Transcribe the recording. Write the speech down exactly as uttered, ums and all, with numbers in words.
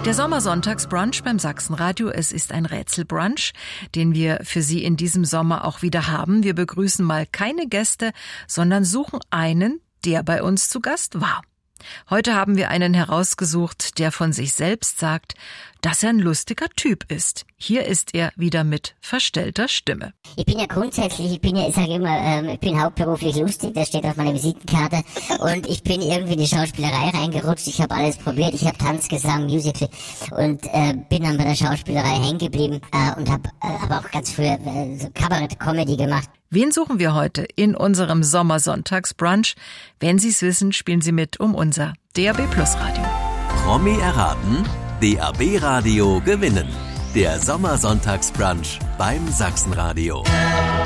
Der Sommersonntagsbrunch beim Sachsenradio. Es ist ein Rätselbrunch, den wir für Sie in diesem Sommer auch wieder haben. Wir begrüßen mal keine Gäste, sondern suchen einen, der bei uns zu Gast war. Heute haben wir einen herausgesucht, der von sich selbst sagt, dass er ein lustiger Typ ist. Hier ist er wieder mit verstellter Stimme. Ich bin ja grundsätzlich, ich bin ja, ich sage immer, ähm, ich bin hauptberuflich lustig, das steht auf meiner Visitenkarte. Und ich bin irgendwie in die Schauspielerei reingerutscht. Ich habe alles probiert. Ich habe Tanz, Gesang, Musical und äh, bin dann bei der Schauspielerei hängen geblieben äh, und habe äh, hab auch ganz früher äh, so Kabarett-Comedy gemacht. Wen suchen wir heute in unserem Sommersonntagsbrunch? Wenn Sie es wissen, spielen Sie mit um unser D A B Plus Radio. Promi erraten, D A B Radio gewinnen. Der Sommersonntagsbrunch beim Sachsenradio.